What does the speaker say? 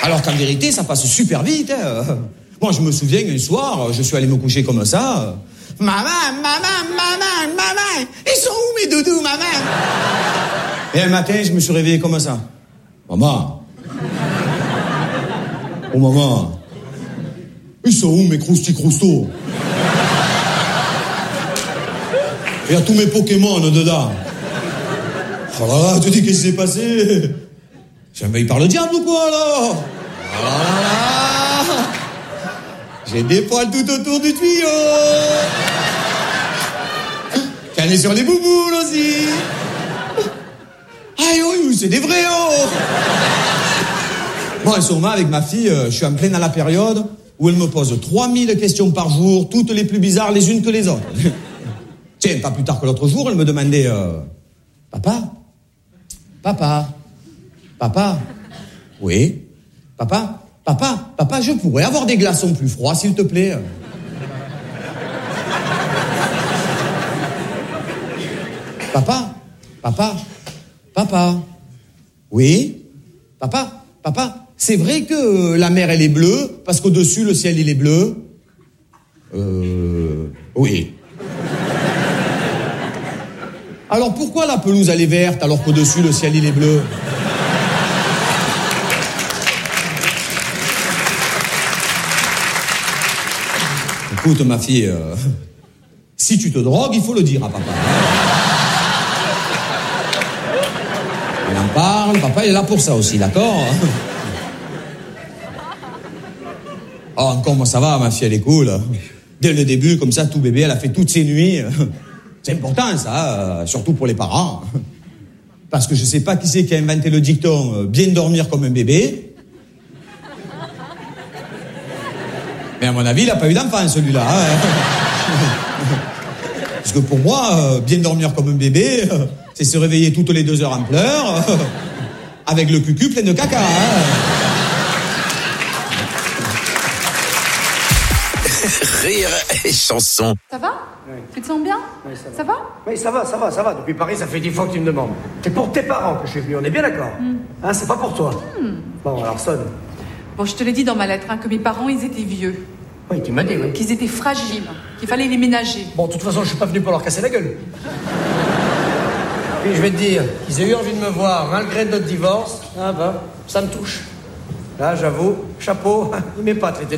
Alors qu'en vérité, ça passe super vite. Hein. Moi, je me souviens, un soir, je suis allé me coucher comme ça. Maman, ils sont où mes doudous, maman? Et un matin, je me suis réveillé comme ça. Maman. Oh, maman. Ils sont où mes crousti-croustos? Il y a tous mes Pokémon dedans. Oh là là, tu dis qu'est-ce qui s'est passé? Jamais il parle le diable ou quoi, là? Oh là là. J'ai des poils tout autour du tuyau. J'en ai sur les bouboules aussi. Aïe, oui, c'est des vrais, oh. Bon, sûrement, avec ma fille, je suis en plein dans la période où elle me pose 3000 questions par jour, toutes les plus bizarres les unes que les autres. Tiens, pas plus tard que l'autre jour, elle me demandait Papa. Oui. Papa, je pourrais avoir des glaçons plus froids, s'il te plaît. Papa. Oui. Papa, c'est vrai que la mer, elle est bleue, parce qu'au-dessus, le ciel, il est bleu. Oui. Alors pourquoi la pelouse, elle est verte, alors qu'au-dessus, le ciel, il est bleu? Écoute, ma fille, si tu te drogues, il faut le dire à papa. Il en parle, papa, il est là pour ça aussi, d'accord? Oh, encore, moi, ça va, ma fille, elle est cool. Dès le début, comme ça, tout bébé, elle a fait toutes ses nuits. C'est important, ça, surtout pour les parents. Parce que je sais pas qui c'est qui a inventé le dicton « bien dormir comme un bébé ». Mais à mon avis, il n'a pas eu d'enfant, celui-là. Parce que pour moi, bien dormir comme un bébé, c'est se réveiller toutes les 2 heures en pleurs, avec le cucu plein de caca. Rire et chanson. Ça va? Oui. Tu te sens bien? Oui, ça va. Ça va? Oui, ça va. Depuis Paris, ça fait 10 fois que tu me demandes. C'est pour tes parents que je suis venu, on est bien d'accord? Hein, c'est pas pour toi. Bon, alors sonne. Bon, je te l'ai dit dans ma lettre, que mes parents, ils étaient vieux. Oui, tu m'as dit, oui. Qu'ils étaient fragiles, qu'il fallait les ménager. Bon, de toute façon, je suis pas venu pour leur casser la gueule. Puis je vais te dire, qu'ils aient eu envie de me voir malgré notre divorce, ah bah, ça me touche. Là, j'avoue, chapeau, il m'épate les